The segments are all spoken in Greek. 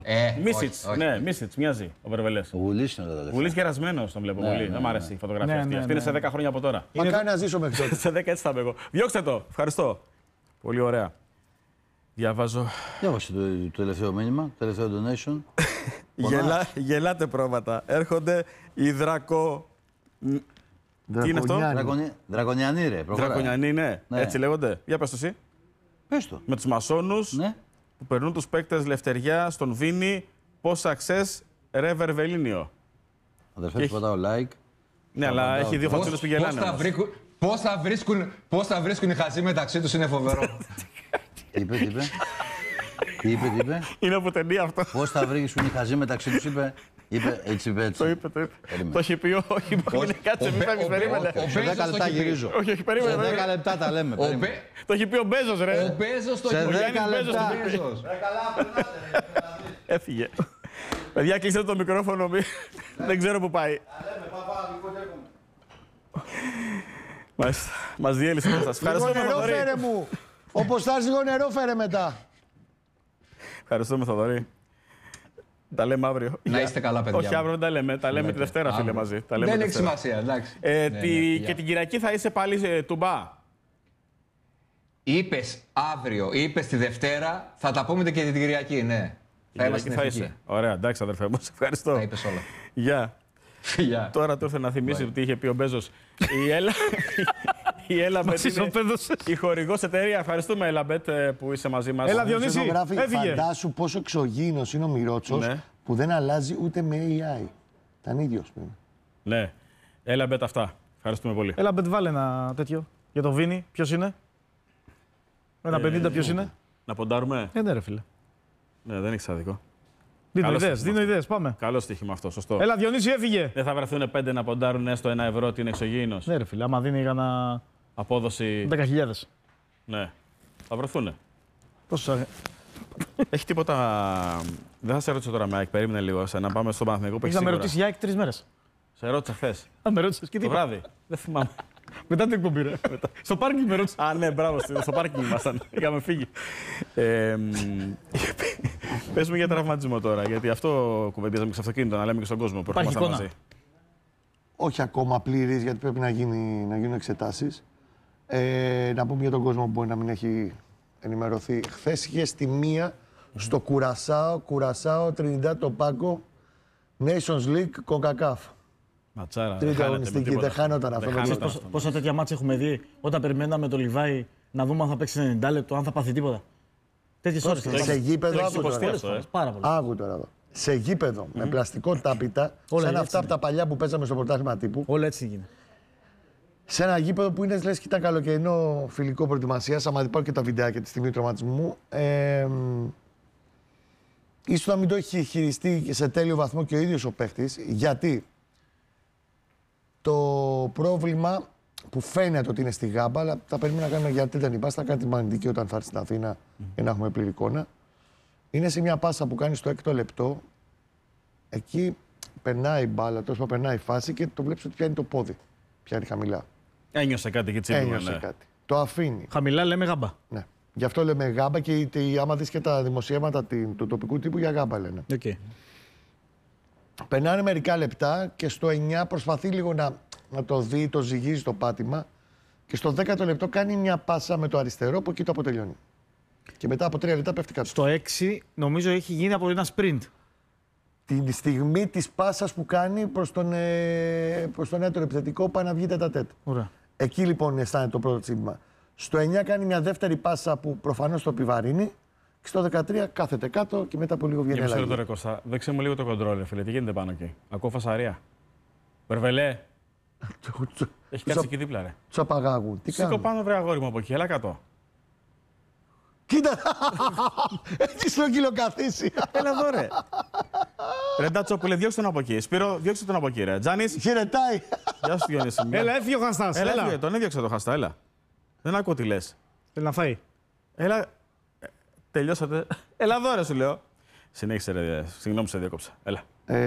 Μίσιτς, ναι, Μίσιτς, μοιάζει ο Βερβελές. Ο Γουλής είναι τα Γουλής κερασμένος τον βλέπω πολύ. Δεν μ' αρέσει η φωτογραφία αυτή. Αυτή είναι σε 10 χρόνια από τώρα. Μακάρι να ζήσω μέχρι τότε. Σε 10 έτσι θα είμαι εγώ. Διώξτε το. Ευχαριστώ. Πολύ ωραία. Διάβαζω. Διάβασε το τελευταίο μήνυμα, το τελευταίο donation. Γελάτε πρόβατα. Έρχονται οι Τι είναι αυτό? Δρακονιανοί, ρε. Δρακονιανοί, ναι. Έτσι λέγονται. Για πες το εσύ. Πες το. Με τους μασόνους που περνούν τους παίκτες Λευτεριά στον Βίνι. Πώς access ρε Βερβελίνιο. Αδερφέ, του πατάω like. Ναι, αλλά έχει δύο φατσούλες που γελάνε. Πώς θα βρίσκουν οι χαζοί μεταξύ τους είναι φοβερό. Τι είπε. Είναι από ταινία αυτό. Πώς θα βρίσκουν οι χαζοί μεταξύ τους, είπε. Έτσι είπε έτσι. Το είπε. Το έχει πει, όχι, είναι κάτσε, μην φεύγεις, περίμενε. Σε 10 λεπτά γυρίζω. Όχι, περίμενε. Σε 10 λεπτά τα λέμε. Το έχει πει ο Μπέζος, ρε. Ο Μπέζος το σε έχει πει. 10 λεπτά. Έφυγε. Παιδιά, κλείστε το μικρόφωνο, δεν ξέρω που πάει. Μας διέλυσε ο Κώστας. Λίγο νερό φέρε μου. Όπως θα έρθει λίγο νερό φέρε μετά. Ευχαριστούμε, Θοδωρή. Τα λέμε αύριο. Να είστε καλά, παιδιά. Όχι, αύριο δεν τα λέμε. Τα λέμε τη Δευτέρα, φίλε, μαζί. Δεν έχει σημασία, εντάξει. Και την Κυριακή θα είσαι πάλι τουμπά. Είπες αύριο, είπες τη Δευτέρα, θα τα πούμε και την Κυριακή, ναι. Θα είμαστε στην Εθνική. Ωραία, εντάξει, αδερφέ μου, σε ευχαριστώ. Τα είπες όλα. Γεια. Τώρα του ήρθε να θυμίσει τι είχε πει ο Μπέζος. Η Έλαμπετ είναι η χορηγός εταιρεία. Ευχαριστούμε, Έλαμπετ, που είσαι μαζί μας. Έλα, Διονύση, φαντάσου πόσο εξωγήινος είναι ο Μιρότσος που δεν αλλάζει ούτε με AI. Ήταν ίδιος πριν. Ναι. Έλαμπετ, αυτά. Ευχαριστούμε πολύ. Έλαμπετ, βάλε ένα τέτοιο για το Βίνι. Ποιος είναι? Ένα 50 ποιος είναι? Να ποντάρουμε. Ναι, ρε φίλε. Ναι, δεν έχεις άδικο. Δίνω ιδέες, πάμε. Καλό στοίχημα αυτό, σωστό. Έλα, Διονύση, έφυγε. Δεν θα βρεθούν 5 να ποντάρουν έστω 1 ευρώ ότι είναι εξωγήινος. Ναι, ρε φίλε, άμα δίνει για να. Απόδοση. 10.000. Ναι. Θα βρεθούν. Πόσο. Έχει τίποτα. Δεν θα σε ρωτήσω τώρα, Μάικ, περίμενε λίγο. Να πάμε στο Παναθηναϊκό που έχει. Να με ρωτήσει για 3 μέρες. Σε ρώτησα χθες. Με ρώτησες και τι. Το βράδυ. Δεν θυμάμαι. Μετά την εκπομπή, ρε. Στο πάρκινγκ με ρώτησε. Α, ναι, μπράβο. Στο πάρκινγκ ήμασταν. Είχαμε φύγει. Πες μου για τραυματισμό τώρα, γιατί αυτό κουβεντιάζαμε και σε αυτοκίνητο, να λέμε και στον κόσμο που ερχόμαστε μαζί. Όχι ακόμα πλήρης, γιατί πρέπει να γίνουν εξετάσεις. Να πούμε για τον κόσμο που μπορεί να μην έχει ενημερωθεί. Χθες είχε στη μία στο Κουρασάο, Τρινιντάντ Τοπάκο, Nations League, CONCACAF. Ματσάρα. Τρίτη αγωνιστική, δεν χάνονταν αυτό. Πόσα τέτοια μάτια έχουμε δει όταν περιμέναμε το Λιβάι να δούμε αν θα παίξει 90 λεπτό, αν θα πάθει τίποτα. Τέτοιες ώρες. Σε γήπεδο, πάρα πολύ. Άκου τώρα εδώ. Σε γήπεδο, με πλαστικό τάπητα, σαν αυτά από τα παλιά που παίζαμε στο πρωτάθλημα τύπου. Όλα έτσι γίνεται. Σε ένα γήπεδο που είναι, λες, και ήταν καλοκαιρινό φιλικό προετοιμασίας, άμα υπάρχουν και τα βιντεάκια τη στιγμή του τραυματισμού, ίσως να μην το έχει χειριστεί σε τέλειο βαθμό και ο ίδιος ο παίχτης, γιατί το πρόβλημα που φαίνεται ότι είναι στη Γάμπα, αλλά θα περιμένουμε να κάνουμε γιατί δεν υπάρχει, θα κάνει τη μαγνητική όταν θα έρθει στην Αθήνα για να έχουμε πλήρη εικόνα. Είναι σε μια πάσα που κάνει στο 6ο λεπτό, εκεί περνάει η μπάλα, τόσο περνάει η φάση και το βλέπεις ότι πιάνει το πόδι. Πιάνει χαμηλά. Ένιωσε κάτι και τσίπημα. Ένιωσε κάτι. Το αφήνει. Χαμηλά λέμε Γάμπα. Ναι. Γι' αυτό λέμε Γάμπα και άμα δεις και τα δημοσιεύματα του τοπικού τύπου για Γάμπα λένε. Okay. Περνάνε μερικά λεπτά και στο 9 προσπαθεί λίγο να το δει, το ζυγίζει το πάτημα και στο 10ο λεπτό κάνει μια πάσα με το αριστερό που εκεί το αποτελειώνει. Και μετά από 3 λεπτά πέφτει κάτω. Στο 6 νομίζω έχει γίνει από ένα sprint. Τη στιγμή της πάσας που κάνει προς τον έτορο επιθετικό πάει να βγει τετατέτ. Εκεί λοιπόν αισθάνεται το πρώτο τσίπημα. Στο 9 κάνει μια δεύτερη πάσα που προφανώς το επιβαρύνει και στο 13 κάθεται κάτω και μετά από λίγο βγαίνει αλλαγή. Τώρα, Κώστα, δείξε μου λίγο το κοντρόλ, φίλε. Τι γίνεται πάνω εκεί? Ακούω φασαρία. Βερβελέ. Έχει κάτσει εκεί δίπλα, ρε. Τους απαγάγουν. Τι σήκω πάνω, βρε αγόρι μου από εκεί, έλα κάτω. Κοίτα! Έτσι στο κιλοκαθίσει. Έλα εδώ, ρε. Ρε Ντατσόπουλε, διώξτε τον από εκεί. Σπύρο, διώξτε τον από εκεί, ρε. Τζάνης. Χαιρετάει. Γεια σου, Διονύση. Έλα, έφυγε ο Χαστάς. Έλα, τον έδιωξε το Χαστά, έλα. Δεν ακούω τι λες. Θέλει να φάει. Έλα. Τελειώσατε. Έλα εδώ, ρε, σου λέω. Συνέχισε, ρε. Συγγνώμη, σε διακόψα. Έλα.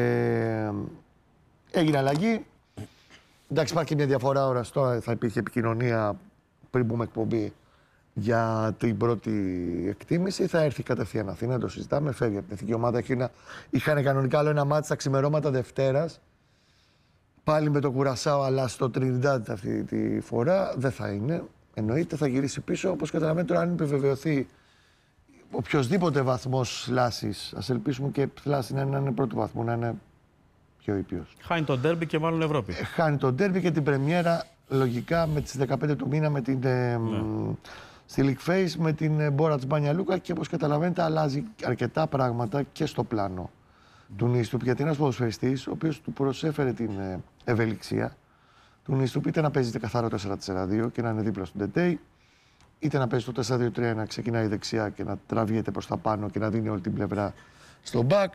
Έγινε αλλαγή. Εντάξει, υπάρχει και μια διαφορά ώρας τώρα. Θα υπήρχε επικοινωνία πριν μπούμε εκπομπή. για την πρώτη εκτίμηση. Θα έρθει κατευθείαν Αθήνα, το συζητάμε. Φεύγει από την εθνική ομάδα. Είχαν κανονικά άλλο ένα μάτι στα ξημερώματα Δευτέρας. Πάλι με το Κουρασάο, αλλά στο Τρινιντάντ αυτή τη φορά δεν θα είναι. Εννοείται, θα γυρίσει πίσω. Όπως καταλαβαίνετε, τώρα, αν επιβεβαιωθεί οποιοδήποτε βαθμός θλάσσης, ας ελπίσουμε και θλάσση να είναι πρώτου βαθμού, να είναι πιο ήπιος. Χάνει το ντέρμπι και μάλλον Ευρώπη. Χάνει το ντέρμπι και την πρεμιέρα λογικά με τις 15 του μήνα με την, στη League Face με την Μπόρα της Μπάνια Λούκα και όπως καταλαβαίνετε αλλάζει αρκετά πράγματα και στο πλάνο του Νίστουπ, γιατί είναι ένας ποδοσφαιριστής ο οποίος του προσέφερε την ευελιξία του Νίστουπ, είτε να παίζει καθαρό 4-4-2 και να είναι δίπλα στον Τετέι, είτε να παίζει το 4-2-3 να ξεκινάει δεξιά και να τραβιέται προς τα πάνω και να δίνει όλη την πλευρά στο back.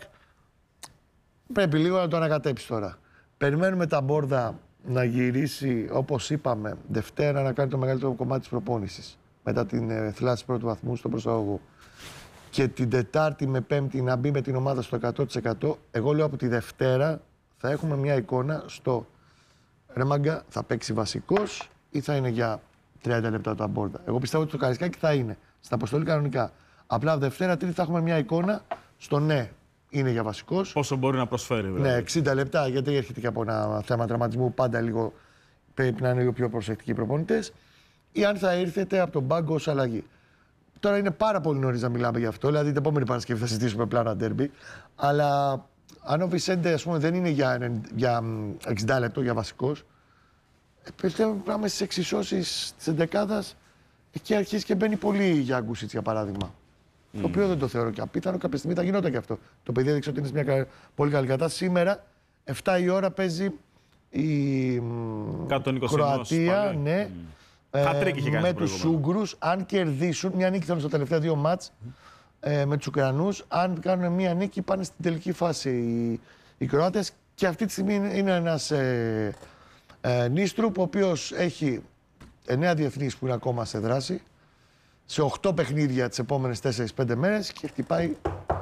Πρέπει λίγο να το ανακατέψει τώρα. Περιμένουμε τα Μπόρδα να γυρίσει, όπως είπαμε, Δευτέρα να κάνει το μεγαλύτερο κομμάτι της προπόνησης. Μετά την θλάση πρώτου βαθμού στον προσαγωγό. Και την Τετάρτη με Πέμπτη να μπει με την ομάδα στο 100%. Εγώ λέω από τη Δευτέρα θα έχουμε μια εικόνα στο ρε μάγκα, θα παίξει βασικός ή θα είναι για 30 λεπτά τα Μπόρδα. Εγώ πιστεύω ότι το Καρισκάκι θα είναι στην αποστολή κανονικά. Απλά Δευτέρα Τρίτη θα έχουμε μια εικόνα στο ναι. Είναι για βασικός. Πόσο μπορεί να προσφέρει, δηλαδή. Ναι, 60 λεπτά, γιατί έρχεται και από ένα θέμα τραυματισμού. Πάντα λίγο πρέπει να είναι λίγο πιο προσεκτικοί οι προπονητές. Ή αν θα ήρθετε από τον πάγκο ως αλλαγή. Τώρα είναι πάρα πολύ νωρίς να μιλάμε γι' αυτό. Δηλαδή την επόμενη Παρασκευή θα συζητήσουμε πλάνα ντέρμπι. Αλλά αν ο Βισέντε, ας πούμε, δεν είναι για 60 λεπτό για βασικός, πιστεύω ότι πάμε στις εξισώσεις της εντεκάδας. Εκεί αρχίζει και μπαίνει πολύ για Γκούσιτς, για παράδειγμα. Το οποίο δεν το θεωρώ και απίθανο. Κάποια στιγμή θα γινόταν και αυτό. Το παιδί έδειξε ότι είναι σε μια πολύ καλή κατάσταση. Σήμερα, 7 η ώρα, παίζει η Κροατία. Ναι. Με τους Ούγγρους. Αν κερδίσουν, μια νίκη θέλουν στα τελευταία 2 μάτς με τους Ουκρανούς. Αν κάνουν μια νίκη, πάνε στην τελική φάση οι Κροάτες. Και αυτή τη στιγμή είναι ένας Νίστρουπ, ο οποίος έχει 9 διεθνείς που είναι ακόμα σε δράση. Σε 8 παιχνίδια τις επόμενες 4-5 μέρες και χτυπάει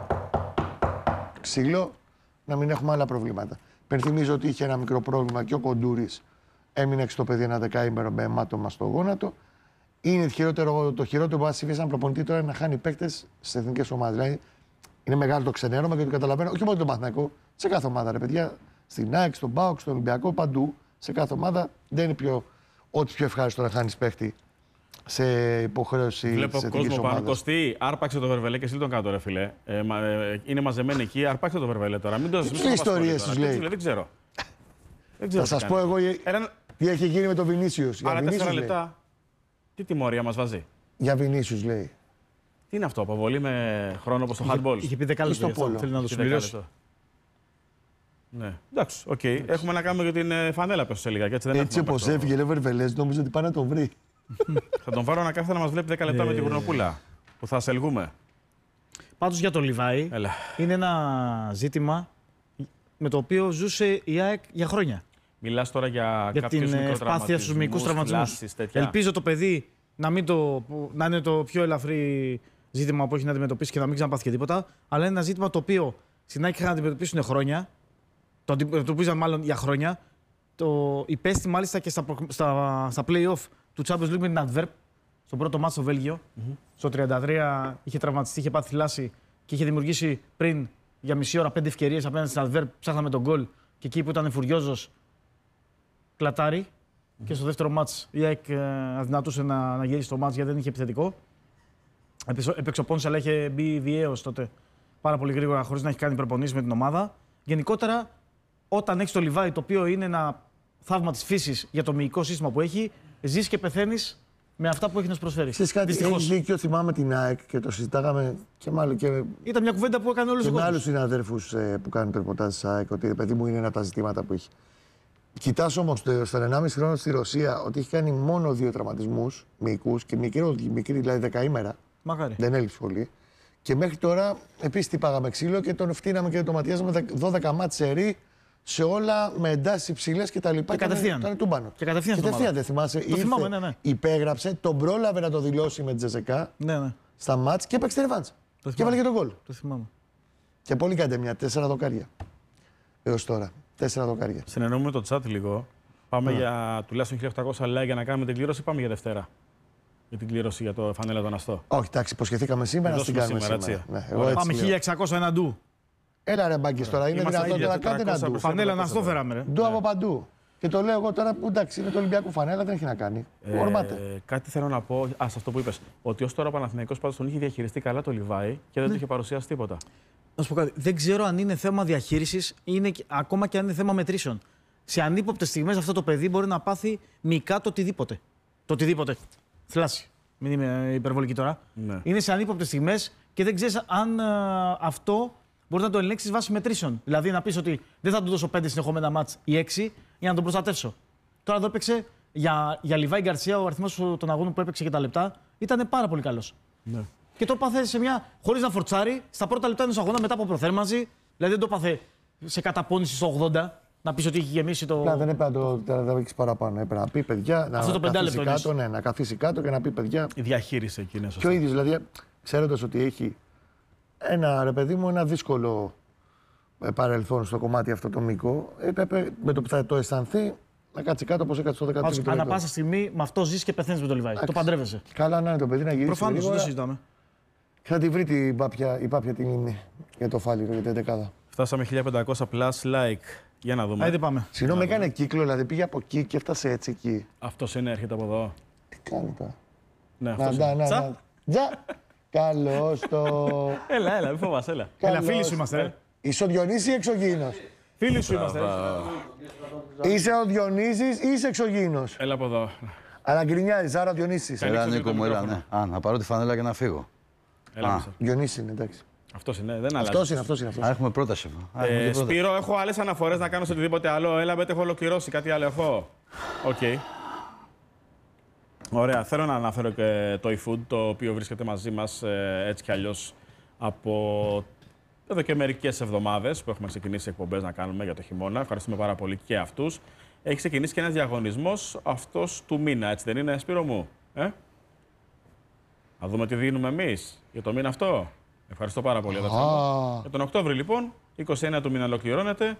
ξύλο να μην έχουμε άλλα προβλήματα. Υπενθυμίζω ότι είχε ένα μικρό πρόβλημα και ο Κοντούρης έμεινε έξω το παιδί ένα δεκάημερο με αιμάτωμα στο γόνατο. Είναι το χειρότερο που θα συμβεί σαν προπονητή τώρα να χάνει παίκτες στις εθνικές ομάδες. Δηλαδή είναι μεγάλο το ξενέρωμα και το καταλαβαίνω, όχι μόνο τον Παναθηναϊκό, σε κάθε ομάδα ρε παιδιά. Στην ΑΕΚ, στον ΠΑΟΚ, στον Ολυμπιακό, παντού. Σε κάθε ομάδα δεν είναι ό,τι πιο ευχάριστο να χάνει παίκτη σε υποχρέωση. Βλέπω κόσμο πάνω. Κωστή, άρπαξε το Βερβελέ και στείλ τον κάτω, ρε φιλέ. Είναι μαζεμένοι εκεί, άρπαξε το Βερβελέ τώρα. Μην το τι ιστορίες τους λέει. Δεν ξέρω. Θα σας πω εγώ τι έχει γίνει με τον Βινίσιους. Άρα 4 λεπτά. Τι τιμωρία μας βάζει. Για Βινίσιους λέει. Τι είναι αυτό, αποβολή με χρόνο όπως το handball. Είχε πει 10 λεπτά. Θέλει να το συμπληρώσει. Ναι, εντάξει, οκ. Έχουμε να κάνουμε για την φανέλα πίσω σε λίγα. Έτσι όπως έφυγε ο Βερβελές, νόμιζα ότι πάει να τον βρει. Θα τον βάλω να κάθεται να μας βλέπει 10 λεπτά με την Γουρνοπούλα. Που θα ασελγούμε. Πάντως για τον Λιβάη είναι ένα ζήτημα με το οποίο ζούσε η ΑΕΚ για χρόνια. Μιλάς τώρα για την ευπάθεια στους μικρούς τραυματισμούς. Ελπίζω το παιδί να είναι το πιο ελαφρύ ζήτημα που έχει να αντιμετωπίσει και να μην ξαναπάθει και τίποτα. Αλλά είναι ένα ζήτημα το οποίο στην ΑΕΚ είχαν να αντιμετωπίσουν χρόνια. Το αντιμετωπίζαν μάλλον για χρόνια. Το υπέστη μάλιστα και στα play-off του Champions League με την Adverb. Στο πρώτο μάτσο στο Βέλγιο. Στο 33 είχε τραυματιστεί, είχε πάθει θλάση και είχε δημιουργήσει πριν για μισή ώρα 5 ευκαιρίες απέναντι στην Adverb. Ψάχναμε τον γκολ και εκεί που ήταν φουριόζος κλατάρι. Και στο δεύτερο μάτς η ΑΕΚ αδυνατούσε να γυρίσει το μάτς γιατί δεν είχε επιθετικό. Έπαιξε ο Πόνς, αλλά είχε μπει βιαίος τότε πάρα πολύ γρήγορα χωρίς να έχει κάνει προπονήσεις με την ομάδα. Γενικότερα, όταν έχεις το Λιβάη, το οποίο είναι ένα θαύμα της φύσης για το μυϊκό σύστημα που έχει, ζεις και πεθαίνεις με αυτά που έχει να σου προσφέρει. Ξέρεις κάτι, έχεις δίκιο, θυμάμαι την ΑΕΚ και το συζητάγαμε και μάλλον και... Ήταν μια κουβέντα που έκανε όλους τους κόσμους. Και με άλλους συναδέρφους που κάνουν ρεπορτάζ της ΑΕΚ, ότι παιδί μου είναι ένα από τα ζητήματα που έχει. Κοιτάς όμως στον 1,5 χρόνο στη Ρωσία ότι έχει κάνει μόνο 2 τραυματισμούς μυϊκούς και μικρή δηλαδή 10 ημέρα. Μακάρι. Δεν έλειψε πολύ. Και μέχρι τώρα επίσης τυπάγαμε ξύλο και τον φτύναμε και τον ματιάζαμε 12 μάτς σερί σε όλα με εντάσεις υψηλές και τα λοιπά. Και κατευθείαν. Ήταν του πάνω. Και κατευθείαν δεν θυμάσαι. Το θυμάμαι, ναι. Υπέγραψε, τον πρόλαβε να το δηλώσει με τη Τζεζεκά στα μάτς και έπαιξε ρεβάντς. Και έβαλε και τον γκολ. Το θυμάμαι. Και πολύ κάντε μια 4 δοκάρια. Έως τώρα. 4 δοκάρια. Συνεννοούμε το chat λίγο. Πάμε για τουλάχιστον 1.800 like για να κάνουμε την κλήρωση. Πάμε για Δευτέρα. για την κλήρωση για το φανέλα τον Αστό. Όχι, εντάξει, υποσχεθήκαμε σήμερα να την κάνουμε σήμερα. Ναι, εγώ Πάμε 1600 ένα ντου. Έλα ρε μπάγκες τώρα, είναι δυνατόν να κάνετε ένα ντου. Φανέλα να Αστό φέραμε, ρε. Ντου από παντού. Και το λέω εγώ τώρα που εντάξει, είναι το Ολυμπιακό φανέλα, δεν έχει να κάνει. Ορμάται. Κάτι θέλω να πω, σε αυτό που είπες, ότι ως τώρα ο Παναθηναϊκός πάντως τον είχε διαχειριστεί καλά το Λιβάη και δεν του είχε παρουσιάσει τίποτα. Να σου πω κάτι. Δεν ξέρω αν είναι θέμα διαχείρισης ή ακόμα και αν είναι θέμα μετρήσεων. Σε ανύποπτες στιγμές αυτό το παιδί μπορεί να πάθει μυϊκά το οτιδήποτε. Το οτιδήποτε. Θλάση. Μην είμαι υπερβολική τώρα. Ναι. Είναι σε ανύποπτες στιγμές και δεν ξέρεις αν αυτό μπορεί να το ελέγξεις βάσει μετρήσεων. Δηλαδή να πεις ότι δεν θα του δώσω 5 συνεχόμενα μάτς ή 6 για να τον προστατεύσω. Τώρα εδώ έπαιξε για Λιβάη Γκαρσία, ο αριθμός των αγώνων που έπαιξε και τα λεπτά ήταν πάρα πολύ καλός. Ναι. Και το πάθε σε μια, χωρίς να φορτσάρει, στα πρώτα λεπτά ενός αγώνα μετά από προθέρμανση. Δηλαδή δεν το πάθε σε καταπώνηση στο 80, να πεις ότι έχει γεμίσει το. Να, δεν έπρεπε να το τραβήξει παραπάνω. Έπρεπε να πει παιδιά, να καθίσει κάτω, ναι, να καθίσει κάτω και να πει παιδιά. Η διαχείριση εκεί είναι σωστή. Και ο ίδιος δηλαδή, ξέροντας ότι έχει ένα ρε παιδί μου, ένα δύσκολο παρελθόν στο κομμάτι αυτό το μυϊκό, έπρεπε με το που θα το αισθανθεί να κάτσει κάτω όπως έκατσε στο 13ο. Ανά πάσα στιγμή με αυτό ζεις και πεθαίνεις με το Λιβάη. Το παντρεύεσαι. Καλά να είναι το παιδί να γυρίσει. Προφανώς δεν συζητάμε. Θα τη βρει η πάπια την είναι για το φάληρο, για την δεκάδα. Φτάσαμε 1500 plus like. Για να δούμε. Άιντε πάμε. Συγγνώμη, έκανε κύκλο, δηλαδή πήγε από εκεί και έφτασε έτσι εκεί. Αυτός είναι, έρχεται από εδώ. Τι κάνει τώρα. Ναι, αυτός είναι. Τζα! Καλώς το. Έλα, μην φοβάσαι, έλα. Έλα, φίλοι σου είμαστε. Είσαι ο Διονύσης ή εξωγήινος. Φίλοι σου είμαστε. Είσαι ο Διονύσης ή είσαι εξωγήινος. Έλα από εδώ. Αλλά γκρινιάζεις, άρα ο Διονύσης. Έλα, Νίκο μου, έλα, ναι. Να πάρω τη φανέλα και να φύγω. Διονύσης είναι, εντάξει. Αυτός είναι, δεν αλλάζει. Αυτός είναι. Έχουμε πρόταση. Σπύρο, έχω άλλες αναφορές να κάνω σε οτιδήποτε άλλο. Έλα, μπέτε, έχω ολοκληρώσει. Κάτι άλλο έχω. Οκ. Ωραία. Θέλω να αναφέρω και το eFood, το οποίο βρίσκεται μαζί μας έτσι κι αλλιώς από εδώ και μερικές εβδομάδες που έχουμε ξεκινήσει εκπομπές να κάνουμε για το χειμώνα. Ευχαριστούμε πάρα πολύ και αυτούς. Έχει ξεκινήσει και ένας διαγωνισμός αυτός του μήνα, έτσι δεν είναι, Σπύρο μου? Να δούμε τι δίνουμε εμείς για το μήνα αυτό. Ευχαριστώ πάρα πολύ. Για τον Οκτώβρη, λοιπόν, 29 του μήνα ολοκληρώνεται.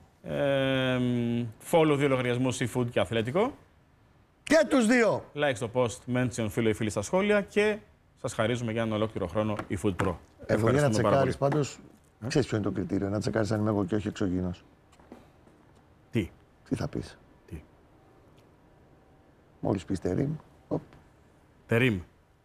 Follow 2 λογαριασμούς eFood και Αθλέτικο. Και τους δύο. Like στο post, mention φίλο ή φίλοι στα σχόλια και σας χαρίζουμε για έναν ολόκληρο χρόνο eFood Pro. Εγώ για να τσεκάρεις πάντως, ξέρεις ποιο είναι το κριτήριο, να τσεκάρεις αν είμαι εγώ και όχι εξωγήινος. Τι θα πεις. Τι. Μόλις πεις τερίμ. Τερίμ.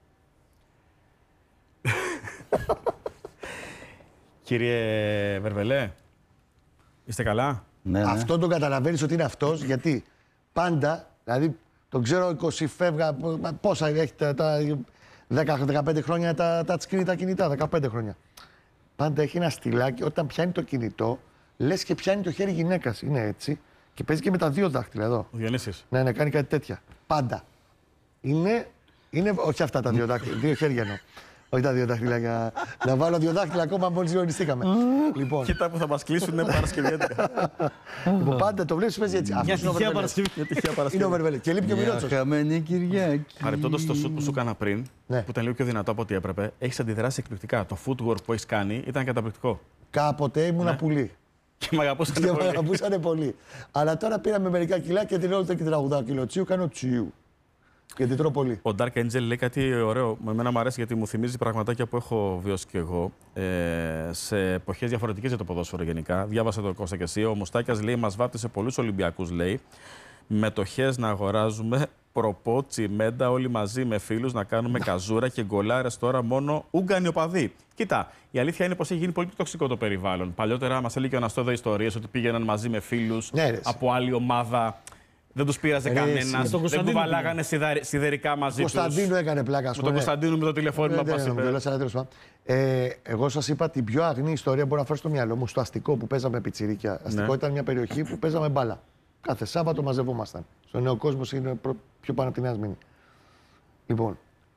Κύριε Βερβελέ, είστε καλά? Ναι. Αυτό τον καταλαβαίνεις ότι είναι αυτός, γιατί πάντα, δηλαδή τον ξέρω 20 φεύγα, πόσα έχετε τα 10-15 χρόνια τα touchscreen τα κινητά, 15 χρόνια. Πάντα έχει ένα στυλάκι, όταν πιάνει το κινητό, λες και πιάνει το χέρι γυναίκας, είναι έτσι, και παίζει και με τα δύο δάχτυλα εδώ. Ο Διονύσης. Ναι, κάνει κάτι τέτοια. Πάντα. Είναι όχι αυτά τα δύο δάχτυλα, δύο χέρια εννοώ. Όχι τα δύο δάχτυλα, να βάλω δύο δάχτυλα ακόμα μόλις γνωριστήκαμε. Λοιπόν. Κοίτα που θα μας κλείσουν, είναι Παρασκευιάτικα. Λοιπόν, πάντα το βλέπεις, παίζει έτσι. Μια τυχαία Παρασκευή. Είναι ο Βερβελέ. Και λείπει και ο Μιρότσος. Χαμένη Κυριακή. Παρεπτόντως το σουτ που σου έκανα πριν, που ήταν λίγο πιο δυνατό από ό,τι έπρεπε, έχεις αντιδράσει εκπληκτικά. Το footwork που έχεις κάνει ήταν καταπληκτικό. Κάποτε ήμουνα πουλί. Και με αγαπούσανε Και πολύ. με αγαπούσανε πολύ. Αλλά τώρα πήραμε μερικά κιλά και την όλη και τραγουδάω κιλοτσίου, κάνω τσιου. Γιατί τρώω πολύ. Ο Dark Angel λέει κάτι ωραίο. Με εμένα μου αρέσει γιατί μου θυμίζει πραγματάκια που έχω βιώσει κι εγώ σε εποχές διαφορετικές για το ποδόσφαιρο γενικά. Διάβασα το Κώστα και εσύ. Ο Μουστάκιας λέει: μας βάφτισε πολλούς Ολυμπιακούς, λέει. Μετοχές να αγοράζουμε, προπό, τσιμέντα, όλοι μαζί με φίλους να κάνουμε καζούρα και γκολάρες τώρα μόνο Ούγκανοι οπαδοί. Κοίτα, η αλήθεια είναι πως έχει γίνει πολύ πιο τοξικό το περιβάλλον. Παλιότερα μας έλεγε ο Αναστό εδώ ιστορίες ότι πήγαιναν μαζί με φίλους από άλλη ομάδα. Δεν τους πείραζε κανένας, δεν κουβαλάγανε σιδερικά μαζί τους. Κωνσταντίνου έκανε πλάκα, ας πούμε. Με τον Κωνσταντίνου με το τηλεφώνημα που μας είπε. Εγώ σας είπα την πιο αγνή ιστορία που μπορώ να φέρω στο μυαλό μου, στο αστικό που παίζαμε πιτσιρίκια. Αστικό ήταν μια περιοχή που παίζαμε μπάλα. Κάθε Σάββατο μαζευόμασταν. Στο Νέο Κόσμο είναι πιο πάνω από την Νέα Σμήνη. Λοιπόν,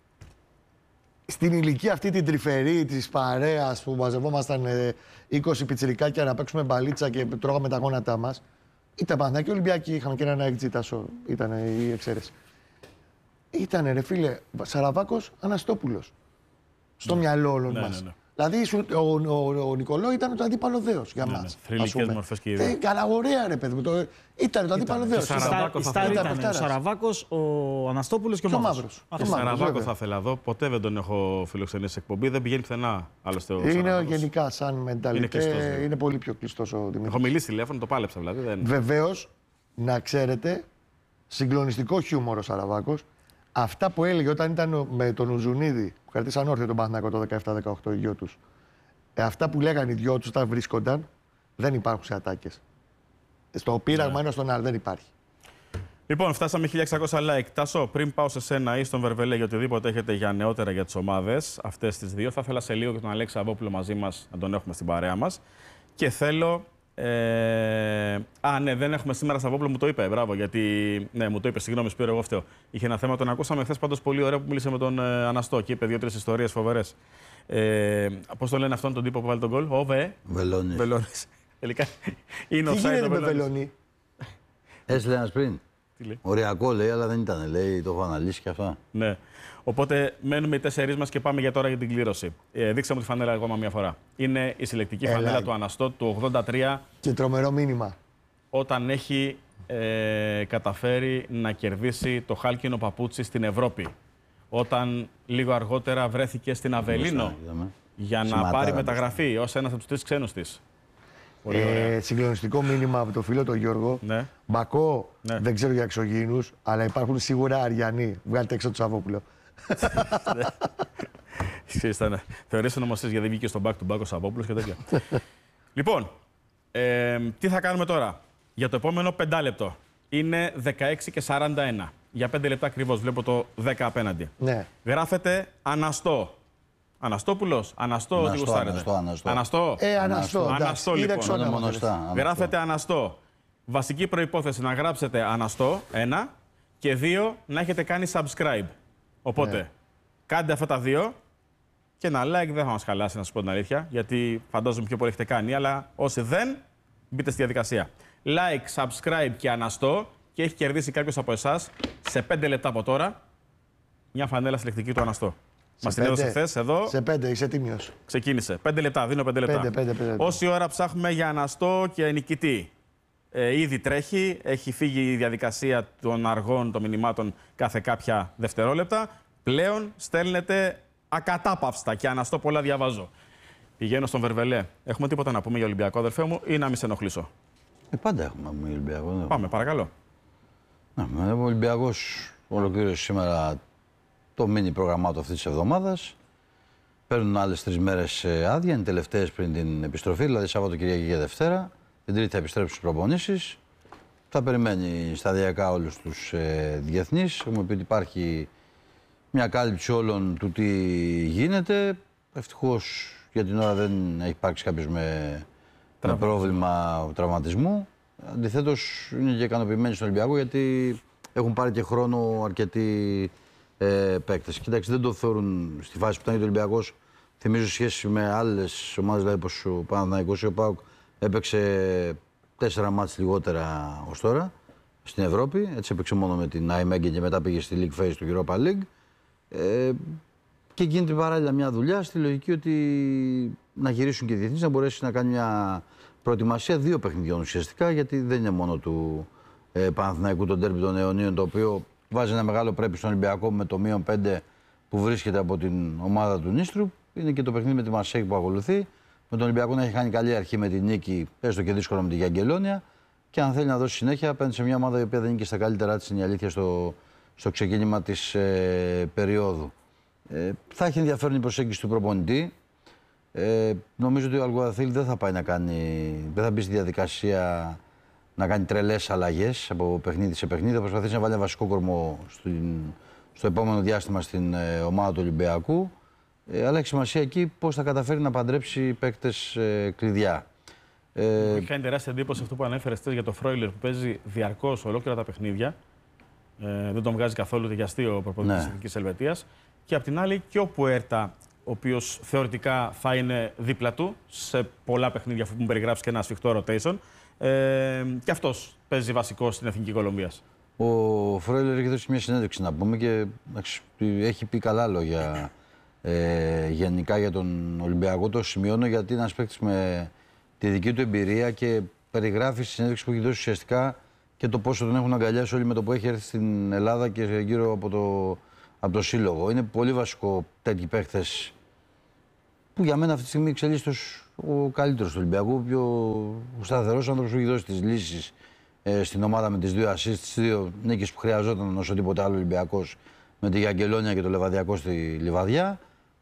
στην ηλικία αυτή την τρυφερή της παρέας που μαζευόμασταν 20 πιτσιρικάκια να παίξουμε μπαλίτσα και τρώγαμε τα γόνατά μας. Ήταν Παναθηναϊκοί Ολυμπιακοί, είχαμε και έναν Αεκτζή Τάσο, ήταν η εξαίρεση. Ήτανε ρε φίλε, Σαραβάκος Αναστόπουλος. Στο μυαλό όλων μας. Δηλαδή ο Νικολό ήταν το αντίπαλο δέος για μας. Θρυλικές μορφές και ιδέες. Καλά, ωραία ρε παιδί μου. Ήταν το αντίπαλο δέος. Η Στάρ ήταν ο Σαραβάκος, ο Αναστόπουλος και ο Μαύρος. Το Σαραβάκο θα ήθελα εδώ. Ποτέ δεν τον έχω φιλοξενήσει σε εκπομπή. Δεν πηγαίνει πουθενά άλλωστε. Είναι γενικά σαν μενταλιτέ. Είναι πολύ πιο κλειστός ο Δημήτρης. Έχω μιλήσει τηλέφωνο, το πάλεψα δηλαδή. Βεβαίως, να ξέρετε, συγκλονιστικό χιούμορ ο Σαραβάκος. Αυτά που έλεγε όταν ήταν με τον Ουζουνίδη, που κρατήσαν όρθιο τον Παναθηναϊκό το 17-18 οι δυο τους. Αυτά που λέγανε οι δυο τους όταν βρίσκονταν, δεν υπάρχουν σε ατάκες. Στο πείραγμα ένα στον άλλο δεν υπάρχει. Λοιπόν, φτάσαμε 1600 like. Τάσο, πριν πάω σε σένα ή στον Βερβελέ για οτιδήποτε έχετε για νεότερα για τις ομάδες, αυτές τις δύο, θα ήθελα σε λίγο και τον Αλέξη Σαββόπουλο μαζί μας να τον έχουμε στην παρέα μας. Και θέλω. Ναι, δεν έχουμε σήμερα Σαββόπουλο, μου το είπε. Μπράβο, γιατί. Ναι, μου το είπε, συγγνώμη, Σπύρο, εγώ φταίω. Είχε ένα θέμα, τον ακούσαμε χθες πάντως πολύ ωραίο που μίλησε με τον Αναστό και είπε 2-3 ιστορίες φοβερές. Πώς το λένε αυτόν τον τύπο που βάλει τον γκολ, Βελόνης. Τελικά είναι Τι offside γίνεται ο με Βελόνης. Βελονή. Έστειλε ένας πριν. λέει? Οριακό λέει, αλλά δεν ήταν. Λέει, το έχω αναλύσει και αυτά. Ναι. Οπότε μένουμε οι 4 μας και πάμε για τώρα για την κλήρωση. Δείξαμε τη φανέλα ακόμα μια φορά. Είναι η συλλεκτική φανέλα του Αναστό του 83. Και τρομερό μήνυμα. Όταν έχει καταφέρει να κερδίσει το χάλκινο παπούτσι στην Ευρώπη. Όταν λίγο αργότερα βρέθηκε στην Αβελίνο για να πάρει μεταγραφή ως ένας από τους 3 ξένους της. Συγκλονιστικό μήνυμα από το φίλο τον Γιώργο. Ναι. Μπακό, δεν ξέρω για εξωγήινους, αλλά υπάρχουν σίγουρα Αριανοί. Βγάλτε έξω το Σαββόπουλο. Θεωρήσαν όμως εσείς γιατί βγήκε στον back to back ο Σαββόπουλος και τέτοια. Λοιπόν, τι θα κάνουμε τώρα. Για το επόμενο 5 λεπτό. Είναι 16 και 41. Για 5 λεπτά ακριβώς. Βλέπω το 10 απέναντι. Ναι. Γράφετε Αναστό. Αναστόπουλος, Αναστό, τι γουστάρετε. Αναστό. Αναστό, λοιπόν. Γράφετε Αναστό. Βασική προϋπόθεση να γράψετε Αναστό, 1, και 2, να έχετε κάνει subscribe. Οπότε, κάντε αυτά τα 2 και ένα like δεν θα μας χαλάσει, να σας πω την αλήθεια, γιατί φαντάζομαι πιο πολύ έχετε κάνει, αλλά όσοι δεν, μπείτε στη διαδικασία. Like, subscribe και Αναστό και έχει κερδίσει κάποιος από εσάς σε 5 λεπτά από τώρα μια φανέλα συλλεκτική του Αναστό. Μας την έδωσε χθες εδώ. Σε 5, είσαι τίμιος. Ξεκίνησε. 5 λεπτά, δίνω 5 λεπτά. 5. Όση ώρα ψάχνουμε για Αναστό και νικητή. Ήδη τρέχει, έχει φύγει η διαδικασία των αργών των μηνυμάτων κάθε κάποια δευτερόλεπτα. Πλέον στέλνετε ακατάπαυστα και Αναστό πολλά διαβάζω. Πηγαίνω στον Βερβελέ. Έχουμε τίποτα να πούμε για Ολυμπιακό, αδερφέ μου, ή να μην σε ενοχλήσω? Πάντα έχουμε Ολυμπιακό. Πάμε, παρακαλώ. Ο Ολυμπιακός ολοκλήρωσε σήμερα το μίνι πρόγραμμά του αυτής της εβδομάδας. Παίρνουν άλλες 3 μέρες άδεια, είναι τελευταίες πριν την επιστροφή, δηλαδή Σαββατοκυριακή και Δευτέρα. Την Τρίτη θα επιστρέψει στις προπονήσεις. Θα περιμένει σταδιακά όλους τους διεθνείς. Έχουμε πει ότι υπάρχει μια κάλυψη όλων του τι γίνεται. Ευτυχώς για την ώρα δεν έχει υπάρξει κάποιος με πρόβλημα τραυματισμού. Αντιθέτως είναι και ικανοποιημένοι στον Ολυμπιακό γιατί έχουν πάρει και χρόνο αρκετοί παίκτες. Κοιτάξτε, δεν το θεωρούν στη φάση που ήταν ο Ολυμπιακός. Θυμίζω σχέση με άλλες ομάδες, δηλαδή όπως ο Παναθηναϊκός ή ο ΠΑΟΚ έπαιξε 4 μάτς λιγότερα ως τώρα στην Ευρώπη. Έτσι έπαιξε μόνο με την Nijmegen και μετά πήγε στη League Phase του Europa League. Και γίνεται παράλληλα μια δουλειά στη λογική ότι να γυρίσουν και οι διεθνείς, να μπορέσει να κάνει μια προετοιμασία 2 παιχνιδιών ουσιαστικά, γιατί δεν είναι μόνο του Παναθηναϊκού το ντέρμπι των αιωνίων, το οποίο βάζει ένα μεγάλο πρέπει στον Ολυμπιακό με το -5 που βρίσκεται από την ομάδα του Νίστρου. Είναι και το παιχνίδι με τη Μαρσέη που ακολουθεί. Με τον Ολυμπιακό να έχει κάνει καλή αρχή με την νίκη, έστω και δύσκολα με τη Γιαγγελόνια. Και αν θέλει να δώσει συνέχεια, απέναντι σε μια ομάδα η οποία δεν είναι και στα καλύτερά της, είναι η αλήθεια, στο ξεκίνημα της περίοδου. Θα έχει ενδιαφέρον η προσέγγιση του προπονητή. Νομίζω ότι ο Αλγουαδαθίλ δεν θα πάει δεν θα μπει στη διαδικασία να κάνει τρελές αλλαγές από παιχνίδι σε παιχνίδι. Θα προσπαθήσει να βάλει ένα βασικό κορμό στο επόμενο διάστημα στην ομάδα του Ολυμπιακού. Αλλά έχει σημασία εκεί πώς θα καταφέρει να παντρέψει παίκτες κλειδιά. Έχει κάνει τεράστια εντύπωση αυτό που ανέφερες για το Φρόιλερ που παίζει διαρκώς ολόκληρα τα παιχνίδια. Δεν τον βγάζει καθόλου για αστείο ο προπονητής της Εθνικής Ελβετίας. Και απ' την άλλη και ο Πουέρτα, ο οποίος θεωρητικά θα είναι δίπλα του σε πολλά παιχνίδια, αφού μου περιγράψει και ένα σφιχτό rotation. Και αυτός παίζει βασικό στην Εθνική Κολομβίας. Ο Φρόιλερ έχει δώσει μια συνέντευξη να πούμε και έχει πει καλά λόγια γενικά για τον Ολυμπιακό. Το σημειώνω γιατί είναι ένας παίκτης με τη δική του εμπειρία και περιγράφει στη συνέντευξη που έχει δώσει ουσιαστικά και το πόσο τον έχουν αγκαλιάσει όλοι με το που έχει έρθει στην Ελλάδα και γύρω από το σύλλογο. Είναι πολύ βασικό τέτοιοι παίκτες που για μένα αυτή τη στιγμή εξελίσσεται ως ο καλύτερος του Ολυμπιακού, ο πιο σταθερός άνθρωπος που έχει δώσει τις λύσεις στην ομάδα με τις 2 assists, τις 2 νίκες που χρειαζόταν όσο τίποτε άλλο Ολυμπιακός με τη Γιαγκελόνια και το Λεβαδιακό στη Λιβαδιά.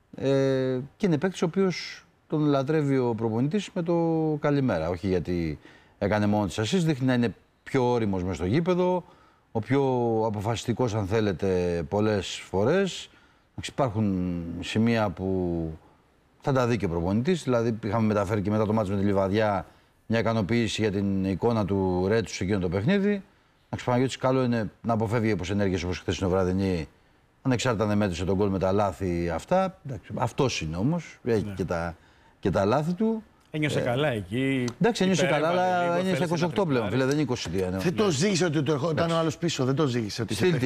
Και είναι παίκτης ο οποίος τον λατρεύει ο προπονητής με το καλημέρα. Όχι γιατί έκανε μόνο τις assists, δείχνει να είναι πιο όριμος μες στο γήπεδο, ο πιο αποφασιστικός αν θέλετε πολλές φορές. Υπάρχουν σημεία που θα τα δει και ο προπονητής, δηλαδή είχαμε μεταφέρει και μετά το μάτς με τη Λιβαδιά μια ικανοποίηση για την εικόνα του Ρέτσου σε εκείνο το παιχνίδι. Παναγιώτης, καλό είναι να αποφεύγει όπως ενέργειες όπως χθες την βραδινή, ανεξάρτητα αν δεν μέτρησε τον γκολ με τα λάθη αυτά. Αυτός είναι όμως, έχει και τα λάθη του. Ένιωσε καλά εκεί. Εντάξει, ένιωσε καλά, αλλά είναι στα 28 πλέον, φίλε, δεν είναι 22. Δεν το ζήγησε ότι το ήταν ο άλλος πίσω, δεν το ζήγησε.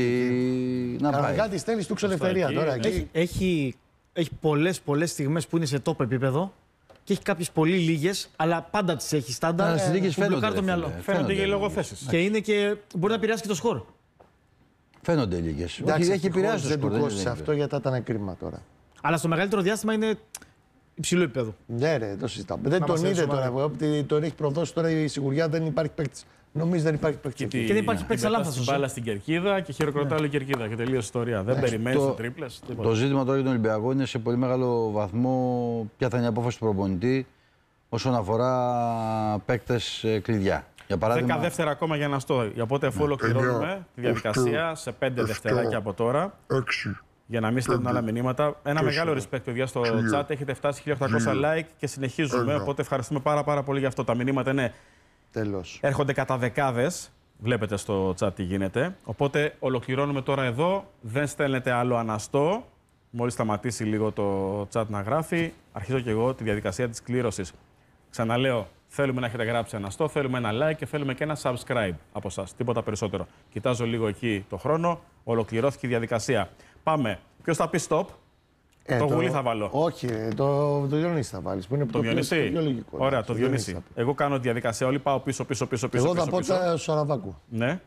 Κανονικά τη στέλνει του εξελευθερία τώρα. Έχει πολλές στιγμές που είναι σε top επίπεδο και έχει κάποιες πολύ λίγες, αλλά πάντα τις έχει στάνταρ. Αλλά στις λίγες φαίνονται και λόγω θέσης. Και είναι και μπορεί να επηρεάσει και το σκορ. Φαίνονται λίγες. Έχει επηρεάσει το σκορ. Δεν του κόστησε αυτό γιατί ήταν κρίμα τώρα. Αλλά στο μεγαλύτερο διάστημα είναι υψηλό επίπεδο. Ναι, ρε, το συζητάμε. Δεν τον είδε τώρα. Τον έχει προδώσει τώρα η σιγουριά, δεν υπάρχει παίκτη. Νομίζω δεν υπάρχει παίκτη. Και δεν υπάρχει παίκτη αλάνθαστο. Μπάλα στην κερκίδα και χειροκροτάει όλη η κερκίδα και τελείωσε η ιστορία. Δεν περιμένει το τρίπλες. Το ζήτημα τώρα για τον Ολυμπιακό είναι σε πολύ μεγάλο βαθμό ποια θα είναι η απόφαση του προπονητή όσον αφορά παίκτες κλειδιά. Για παράδειγμα, 10 δεύτερα ακόμα για να στώ. Οπότε αφού ολοκληρώνουμε τη διαδικασία σε 5 δευτεράκια από τώρα. Για να μην στέλνουν άλλα μηνύματα. Ένα μεγάλο respect, παιδιά, στο chat. Έχετε φτάσει 1800 like και συνεχίζουμε. Οπότε ευχαριστούμε πάρα πολύ για αυτό. Τα μηνύματα είναι. Τέλος. Έρχονται κατά δεκάδες. Βλέπετε στο chat τι γίνεται. Οπότε ολοκληρώνουμε τώρα εδώ. Δεν στέλνετε άλλο αναστό. Μόλις σταματήσει λίγο το chat να γράφει, αρχίζω και εγώ τη διαδικασία της κλήρωσης. Ξαναλέω, θέλουμε να έχετε γράψει αναστό, θέλουμε ένα like και θέλουμε και ένα subscribe από εσάς. Τίποτα περισσότερο. Κοιτάζω λίγο εκεί το χρόνο. Ολοκληρώθηκε η διαδικασία. Πάμε. Ποιος θα πει stop? Το Γουλή θα βάλω. Όχι, το Διονύση θα βάλεις. Που είναι το Διονύση. Πιο λογικό. Ωραία, το Διονύση. Εγώ κάνω τη διαδικασία. Όλοι πάω πίσω. Εγώ θα πω τα Σαραβάκου. Ναι.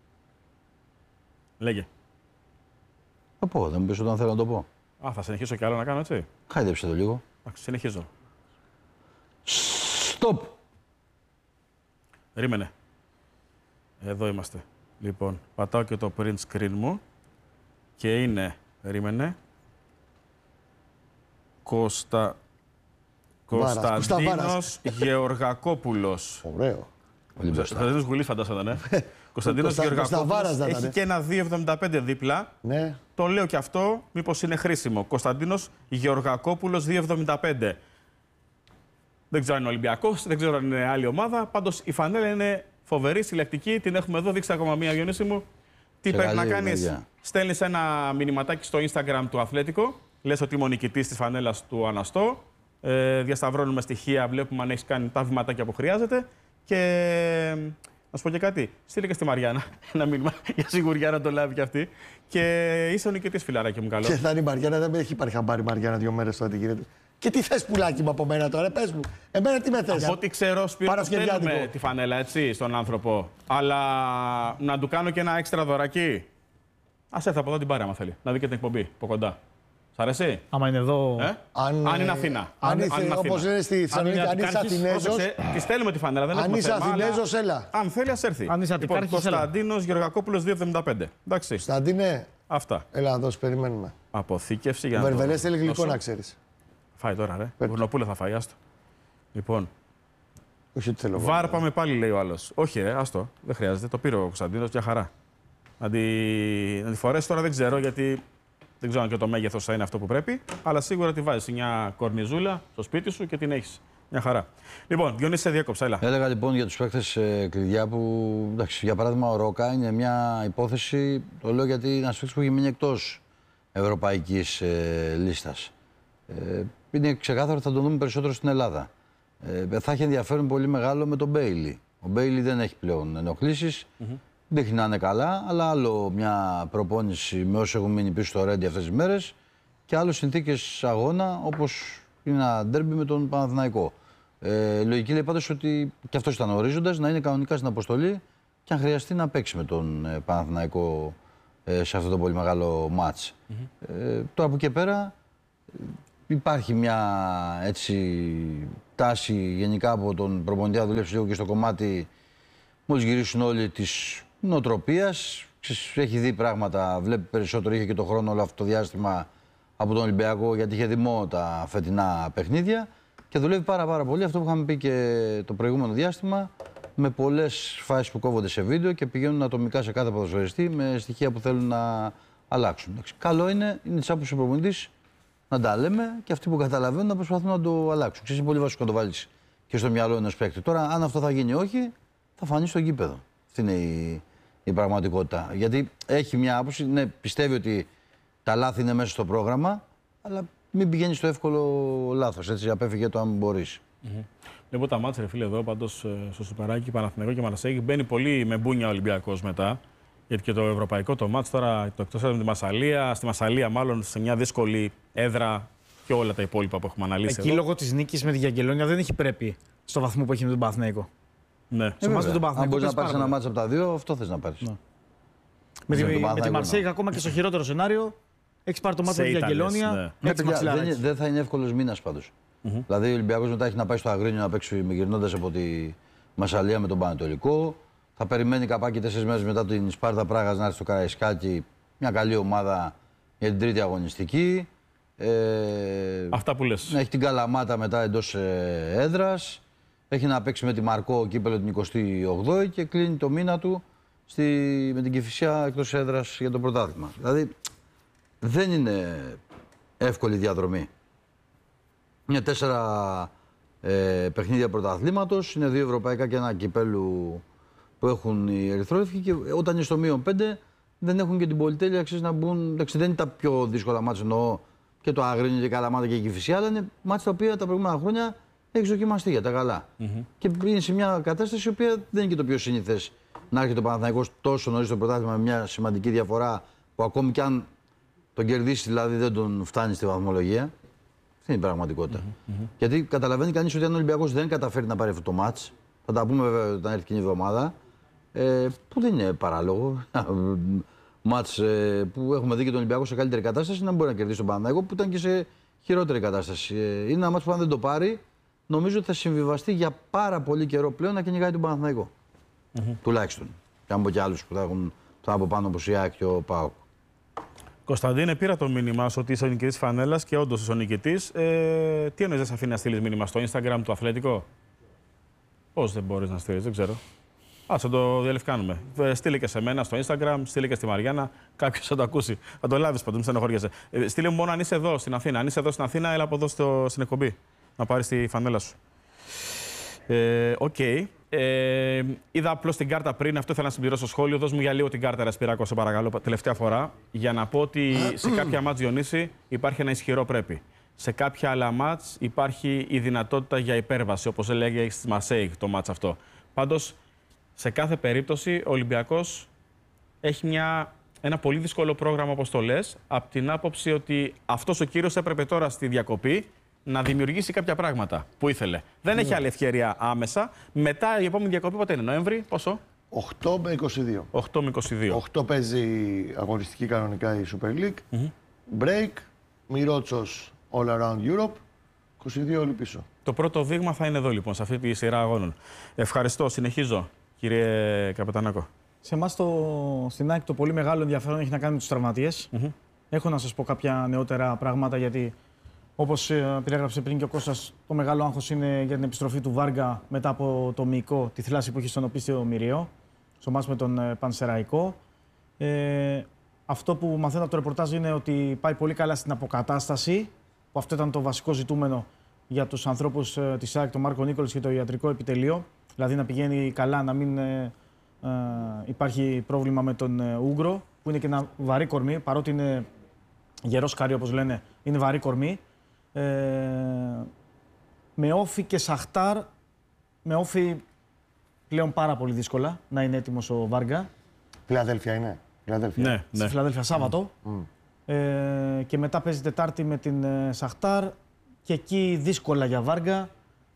Λέγε. Θα πω, δεν μου πεις όταν θέλω να το πω. Α, θα συνεχίσω κι άλλο να κάνω έτσι. Χάιδεψε το λίγο. Συνεχίζω. Stop. Ρίμενε. Εδώ είμαστε. Λοιπόν, πατάω και το print screen μου. Και είναι, περίμενε, Κωνσταντίνος Γεωργακόπουλος. Ωραίο. Κωνσταντίνος Γουλής φαντάζονταν, Κωνσταντίνος Γεωργακόπουλος έχει και ένα 2,75 δίπλα. Ναι. Το λέω και αυτό, μήπως είναι χρήσιμο. Κωνσταντίνος Γεωργακόπουλος 2,75. Δεν ξέρω αν είναι Ολυμπιακός, δεν ξέρω αν είναι άλλη ομάδα. Πάντως η φανέλα είναι φοβερή, συλλεκτική. Την έχουμε εδώ, δείξτε ακόμα μία, Διονύση μου. Τι πρέπει να κάνεις? Στέλνεις ένα μηνυματάκι στο Instagram του Αθλέτικο. Λες ότι είμαι ο νικητής της φανέλας του Αναστό. Διασταυρώνουμε στοιχεία, βλέπουμε αν έχεις κάνει τα βηματάκια που χρειάζεται. Και να σου πω και κάτι. Στείλε και στη Μαριάννα ένα μήνυμα για σιγουριά να το λάβει κι αυτή. Και είσαι ο νικητής, φιλαράκι μου, καλό. Και θα είναι η Μαριάννα, δεν έχει πάρει χαμπάρι Μαριάννα 2 μέρες τώρα τι γίνεται. Και τι θες, πουλάκι μου, από μένα τώρα, πες μου. Εμένα τι με θες? Από ό,τι ξέρω, Σπύρο, στέλνουμε τη φανέλα, έτσι, στον άνθρωπο. Αλλά να του κάνω και ένα έξτρα δωράκι. Ας έρθει από εδώ την πάρει, άμα θέλει. Να δει και την εκπομπή από κοντά. Σ' αρέσει? Άμα είναι εδώ. Αν είναι Αθήνα. Όπως λένε στη Θεσσαλονίκη, αν είσαι Αθηνέζος. Τη στέλνουμε τη φανέλα. Δεν αν είσαι Αθηνέζος, έλα. Αν θέλει, ας έρθει. Αν είσαι Αττικάρχης, Κωνσταντίνος Γεωργακόπουλος 2,75. Εντάξει. Κωνσταντίνε. Αυτά. Έλα να δώσει, περιμένουμε. Αποθήκευση για να. Βερβελές θέλει γλυκό, να ξέρεις. Φάει τώρα, ρε. Γουρνοπούλα θα φάει, άστο. Λοιπόν. Όχι ότι θέλω. Βάρ πάμε πάλι, λέει ο άλλος. Όχι, άστο. Δεν χρειάζεται. Το πήρε ο Κωνσταντίνος, μια χαρά. Να τη φορέσει τώρα δεν ξέρω, γιατί δεν ξέρω αν και το μέγεθος θα είναι αυτό που πρέπει. Αλλά σίγουρα τη βάζεις μια κορνιζούλα στο σπίτι σου και την έχεις. Μια χαρά. Λοιπόν, Διονύση, σε διέκοψα, έλα. Έλεγα λοιπόν για τους παίκτες κλειδιά που, εντάξει, για παράδειγμα, ο Ρόκα είναι μια υπόθεση. Το λέω γιατί είναι ένας παίκτης που έχει μείνει εκτός ευρωπαϊκής λίστας. Είναι ξεκάθαρο ότι θα τον δούμε περισσότερο στην Ελλάδα. Θα έχει ενδιαφέρον πολύ μεγάλο με τον Μπέιλι. Ο Μπέιλι δεν έχει πλέον ενοχλήσεις. Δείχνει να είναι καλά, αλλά άλλο μια προπόνηση με όσο έχουν μείνει πίσω στο Ρέντι αυτές τις μέρες και άλλες συνθήκες αγώνα, όπως είναι ένα ντέρμπι με τον Παναθηναϊκό. Λογική λέει πάντως ότι και αυτός ήταν ορίζοντας να είναι κανονικά στην αποστολή και αν χρειαστεί να παίξει με τον Παναθηναϊκό σε αυτό το πολύ μεγάλο μάτς. Τώρα από εκεί πέρα υπάρχει μια έτσι τάση γενικά από τον προπονητή να δουλέψει λίγο και στο κομμάτι μόλις γυρίσουν όλοι της νοοτροπίας. Έχει δει πράγματα, βλέπει περισσότερο, είχε και το χρόνο όλο αυτό το διάστημα από τον Ολυμπιακό γιατί είχε δει μόνο τα φετινά παιχνίδια και δουλεύει πάρα πολύ αυτό που είχαμε πει και το προηγούμενο διάστημα με πολλές φάσεις που κόβονται σε βίντεο και πηγαίνουν ατομικά σε κάθε ποδοσφαιριστή με στοιχεία που θέλουν να αλλάξουν. Καλό είναι της άποψης ο προπονητής να τα λέμε και αυτοί που καταλαβαίνουν να προσπαθούν να το αλλάξουν. Ξέρεις, είναι πολύ βασικό να το βάλεις και στο μυαλό ενός παίκτη. Τώρα, αν αυτό θα γίνει όχι, θα φανεί στο γήπεδο. Αυτή είναι η πραγματικότητα. Γιατί έχει μια άποψη, ναι, πιστεύει ότι τα λάθη είναι μέσα στο πρόγραμμα, αλλά μην πηγαίνει στο εύκολο λάθος. Έτσι, απέφυγε το αν μπορείς. Βλέπω τα μάτια, ρε φίλε, εδώ πάντως στο Σουπεράκι, Παναθηναϊκό και Μαρσέγγι. Μπαίνει πολύ με μπούνια ο Ολυμπιακός μετά. Γιατί και το ευρωπαϊκό το μάτς τώρα το εκτός έδρα με τη Μασσαλία, στη Μασσαλία μάλλον σε μια δύσκολη έδρα και όλα τα υπόλοιπα που έχουμε αναλύσει. Εκεί λόγω της νίκης με τη Γιαγγελόνια δεν έχει πρέπει στο βαθμό που έχει με τον Παναθηναϊκό. Ναι. Στο μάτς με τον Παναθηναϊκό. Αν μπορείς να πάρεις ένα μάτς από τα δύο, αυτό θες να πάρεις. Ναι. Με τη Μαρσέγγι, ακόμα και στο χειρότερο σενάριο, έχει πάρει το μάτς με τη Γιαγγελόνια. Ναι. Δεν θα είναι εύκολος μήνας πάντως. Δηλαδή ο Ολυμπιακός μετά έχει να πάει στο Αγρίνιο να παίξει γυρνώντας από τη Μασσαλία με τον Πανετολικό. Θα περιμένει καπάκι 4 μέρες μετά την Σπάρτα Πράγας να έρθει στο Καραϊσκάκι, μια καλή ομάδα για την τρίτη αγωνιστική. Αυτά που λες. Έχει την Καλαμάτα μετά εντός έδρας. Έχει να παίξει με τη Μαρκό κύπελλο την 28η και κλείνει το μήνα του με την Κηφισιά εκτός έδρας για το πρωτάθλημα. Δηλαδή δεν είναι εύκολη διαδρομή. Είναι 4 παιχνίδια πρωταθλήματος, είναι 2 ευρωπαϊκά και ένα κυπέλλου που έχουν οι ερυθρόλευκοι και όταν είναι στο -5 δεν έχουν και την πολυτέλεια να μπουν. Εντάξει, δεν είναι τα πιο δύσκολα μάτια, εννοώ και το Αγρίνιο και η Καλαμάτα και η Κηφισιά, αλλά είναι μάτια τα οποία τα προηγούμενα χρόνια έχει δοκιμαστεί για τα καλά. Και είναι σε μια κατάσταση η οποία δεν είναι και το πιο συνήθες να έρχεται ο Παναθηναϊκός τόσο νωρίς στο πρωτάθλημα με μια σημαντική διαφορά που ακόμη κι αν τον κερδίσει δηλαδή δεν τον φτάνει στη βαθμολογία. Αυτή είναι η πραγματικότητα. Γιατί καταλαβαίνει κανείς ότι αν ο Ολυμπιακός δεν καταφέρει να πάρει αυτό το μάτς, θα τα πούμε βέβαια όταν έρθει εκείνη η εβδομάδα, που δεν είναι παράλογο. Μάτς που έχουμε δει και τον Ολυμπιακό σε καλύτερη κατάσταση να μπορεί να κερδίσει τον Παναθηναϊκό που ήταν και σε χειρότερη κατάσταση. Είναι ένα μάτς που αν δεν το πάρει, νομίζω ότι θα συμβιβαστεί για πάρα πολύ καιρό πλέον να κυνηγάει τον Παναθηναϊκό. Τουλάχιστον. Και αν πω και άλλους που θα έχουν από πάνω όπως η ΑΕΚ και ο ΠΑΟΚ. Κωνσταντίνε, πήρα το μήνυμά σου ότι είσαι ο νικητής φανέλας και όντως είσαι ο νικητής. Τι εννοείς δεν σε αφήνει να στείλεις μήνυμα στο Instagram του Αθλητικό? Πώς δεν μπορείς να στείλεις, δεν ξέρω. Ας το διαλευκάνουμε. Στείλε και σε μένα στο Instagram, στείλε και στη Μαριάννα. Κάποιος θα το ακούσει. Θα το λάβεις πάντως, μην στενοχωριέσαι. Στείλε μου μόνο αν είσαι εδώ στην Αθήνα. Αν είσαι εδώ στην Αθήνα, έλα από εδώ στην εκπομπή. Να πάρεις τη φανέλα σου. Οκ. Είδα απλώς την κάρτα πριν, αυτό ήθελα να συμπληρώσω στο σχόλιο. Δώσ' μου για λίγο την κάρτα, ρε Σπυράκο, σε παρακαλώ, τελευταία φορά. Για να πω ότι σε κάποια μάτς, Διονύση, υπάρχει ένα ισχυρό πρέπει. Σε κάποια άλλα μάτς υπάρχει η δυνατότητα για υπέρβαση, όπως έλεγε στη Μαρσέιγ το μάτς αυτό. Πάντως, σε κάθε περίπτωση, ο Ολυμπιακός έχει ένα πολύ δύσκολο πρόγραμμα, όπως το λες, από την άποψη ότι αυτός ο κύριος έπρεπε τώρα στη διακοπή να δημιουργήσει κάποια πράγματα που ήθελε. Δεν έχει άλλη ευκαιρία άμεσα. Μετά η επόμενη διακοπή πότε είναι, Νοέμβρη, πόσο? 8 με 22. 8 με 22. 8 παίζει αγωνιστική κανονικά η Super League. Break, Μιρότσος All Around Europe, 22 όλοι πίσω. Το πρώτο δείγμα θα είναι εδώ λοιπόν, σε αυτή τη σειρά αγώνων. Ευχαριστώ. Συνεχίζω, κύριε Καπετανάκο. Σε εμάς στην ΑΕΚ το πολύ μεγάλο ενδιαφέρον έχει να κάνει με τους τραυματίες. Έχω να σας πω κάποια νεότερα πράγματα γιατί όπως περιέγραψε πριν και ο Κώστας, το μεγάλο άγχος είναι για την επιστροφή του Βάργα μετά από το μυϊκό, τη θλάση που είχε στον οπίστιο Μυριαίο, στο μάτς με τον Πανσεραϊκό. Αυτό που μαθαίνω από το ρεπορτάζ είναι ότι πάει πολύ καλά στην αποκατάσταση, που αυτό ήταν το βασικό ζητούμενο για τους ανθρώπους της ΑΕΚ, τον Μάρκο Νίκολς και το ιατρικό επιτελείο. Δηλαδή να πηγαίνει καλά, να μην υπάρχει πρόβλημα με τον Ούγκρο, που είναι και ένα βαρύ κορμί, παρότι είναι γερό σκάρι όπως λένε, είναι βαρύ κορμί. Με Όφη και Σαχτάρ, με Όφη πλέον πάρα πολύ δύσκολα να είναι έτοιμος ο Βάργα. Φιλαδέλφια είναι. Ναι. Στη Φιλαδέλφια Σάββατο. Και μετά παίζει Τετάρτη με την Σαχτάρ. Και εκεί δύσκολα για Βάργα.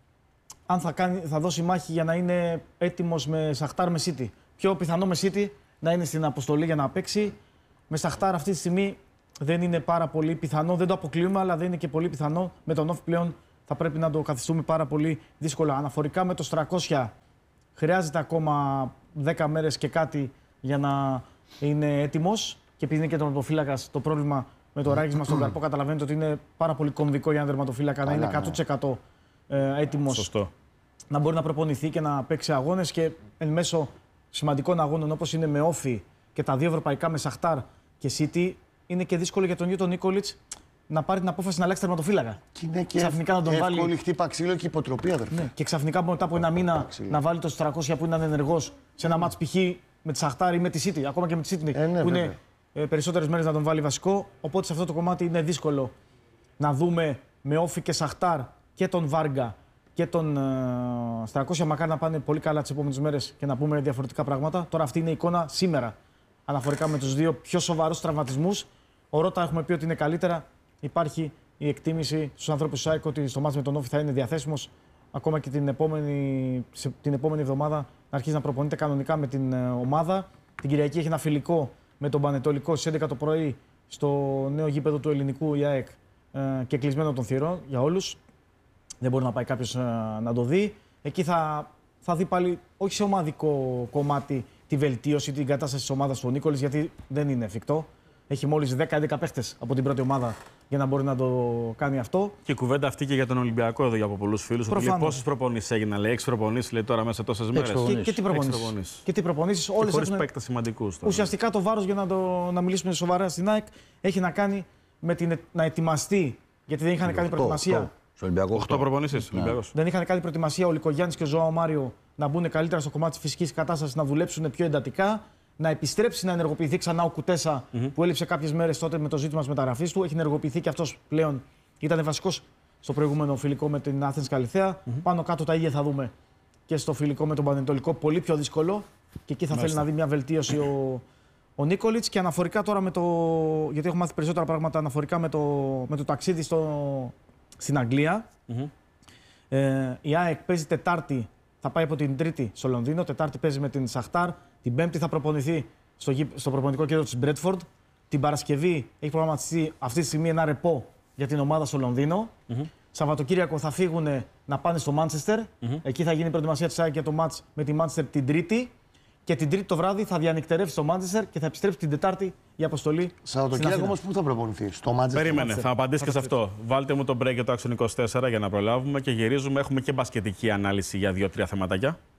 Αν θα δώσει μάχη για να είναι έτοιμος με Σαχτάρ με City. Πιο πιθανό με City να είναι στην αποστολή για να παίξει. Με Σαχτάρ αυτή τη στιγμή δεν είναι πάρα πολύ πιθανό. Δεν το αποκλείουμε, αλλά δεν είναι και πολύ πιθανό. Με τον Όφη πλέον θα πρέπει να το καθιστούμε πάρα πολύ δύσκολα. Αναφορικά με το Στρακόσια, χρειάζεται ακόμα 10 μέρες και κάτι για να είναι έτοιμος. Και επειδή είναι και τερματοφύλακας, το πρόβλημα με το ράγισμα στον καρπό καταλαβαίνετε ότι είναι πάρα πολύ κομβικό για έναν τερματοφύλακα να είναι 100% έτοιμος. Σωστό. Να μπορεί να προπονηθεί και να παίξει αγώνες και εν μέσω σημαντικών αγώνων όπως είναι με Όφη και τα δύο ευρωπαϊκά με Σαχτάρ και City, είναι και δύσκολο για τον ίδιο τον Νίκολιτς να πάρει την απόφαση να αλλάξει τερματοφύλακα. Και είναι και ξαφνικά να τον εύκολη χτύπα ξύλο και υποτροπή, αδερφέ. Ναι. Και ξαφνικά μετά από ένα μήνα να βάλει το 300 που είναι ανενεργός σε ένα μάτς π.χ. με τη Σαχτάρ ή με τη City, ακόμα και με τη City ναι, που είναι περισσότερες μέρες να τον βάλει βασικό. Οπότε σε αυτό το κομμάτι είναι δύσκολο να δούμε με Όφη και Σαχτάρ και τον Βάργα και τον Στρακόσια. Μακάρι να πάνε πολύ καλά τις επόμενες μέρες και να πούμε διαφορετικά πράγματα. Τώρα αυτή είναι η εικόνα σήμερα αναφορικά με τους δύο πιο σοβαρούς τραυματισμούς. Ο Ρώτα έχουμε πει ότι είναι καλύτερα. Υπάρχει η εκτίμηση στους ανθρώπους του ΣΑΕΚ ότι στο μάτς με τον Όφη θα είναι διαθέσιμος ακόμα και την επόμενη εβδομάδα να αρχίσει να προπονείται κανονικά με την ομάδα. Την Κυριακή έχει ένα φιλικό με τον Πανετολικό στις 11 το πρωί στο νέο γήπεδο του Ελληνικού η ΑΕΚ και κλεισμένο των θυρών για όλους. Δεν μπορεί να πάει κάποιος να το δει. Εκεί θα δει πάλι, όχι σε ομαδικό κομμάτι, τη βελτίωση, την κατάσταση της ομάδας του Νίκολης, γιατί δεν είναι εφικτό. Έχει μόλις 10-11 παίχτες από την πρώτη ομάδα για να μπορεί να το κάνει αυτό. Και η κουβέντα αυτή και για τον Ολυμπιακό εδώ για από πολλούς φίλους. Πόσες προπονήσεις έγιναν, λέει, 6 προπονήσεις, λέει τώρα μέσα σε τόσες μέρες. Και τι προπονήσεις. Όλες χωρίς παίκτες σημαντικούς. Ουσιαστικά το βάρος, για να μιλήσουμε σοβαρά στην ΑΕΚ, έχει να κάνει με να ετοιμαστεί, γιατί δεν είχαν κάνει προετοιμασία. Στο Ολυμπιακό 8 προπονήσεις. Δεν είχαν κάνει προετοιμασία ο Λικογιάννης και ο Ζωάο Μάριο να μπουν καλύτερα στο κομμάτι της φυσικής κατάστασης, να δουλέψουν πιο εντατικά. Να επιστρέψει να ενεργοποιηθεί ξανά ο Κουτέσα που έλειψε κάποιες μέρες τότε με το ζήτημα της μεταγραφής του. Έχει ενεργοποιηθεί και αυτός πλέον. Ήταν βασικός στο προηγούμενο φιλικό με την Athens Καλιθέα. Πάνω κάτω τα ίδια θα δούμε και στο φιλικό με τον Πανετολικό. Πολύ πιο δύσκολο. Και εκεί θα θέλει να δει μια βελτίωση ο Νίκολιτς. Και αναφορικά τώρα με το. Γιατί έχω μάθει περισσότερα πράγματα αναφορικά με το ταξίδι στην Αγγλία. Η ΑΕΚ παίζει Τετάρτη. Θα πάει από την Τρίτη στο Λονδίνο. Τετάρτη παίζει με την Σαχτάρ. Την Πέμπτη θα προπονηθεί στο προπονητικό κέντρο της Μπρέτφορντ. Την Παρασκευή έχει προγραμματιστεί αυτή τη στιγμή ένα ρεπό για την ομάδα στο Λονδίνο. Σαββατοκύριακο θα φύγουν να πάνε στο Μάντσεστερ. Εκεί θα γίνει η προετοιμασία της ΑΕΚ για το μάτς με τη Μάντσεστερ την Τρίτη. Και την Τρίτη το βράδυ θα διανυκτερεύσει στο Μάντσεστερ και θα επιστρέψει την Τετάρτη η αποστολή. Σαββατοκύριακο όμως πού θα προπονηθεί, στο Μάντσεστερ? Περίμενε, θα απαντήσει και σε αυτό. Βάλτε μου το break για το Action 24 για να προλάβουμε και γυρίζουμε. Έχουμε και μπασκετική ανάλυση για 2-3 θεματάκια.